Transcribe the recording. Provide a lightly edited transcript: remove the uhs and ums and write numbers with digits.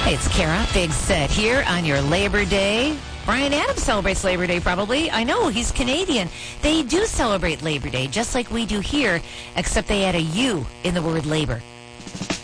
Hey, it's Kara. Big Set here on your Labor Day. Brian Adams celebrates Labor Day probably. I know, he's Canadian. They do celebrate Labor Day just like we do here, except they add a U in the word labor.